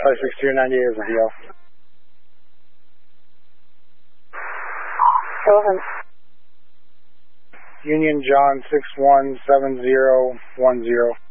56298 is a DL. Go ahead. Union John 617010.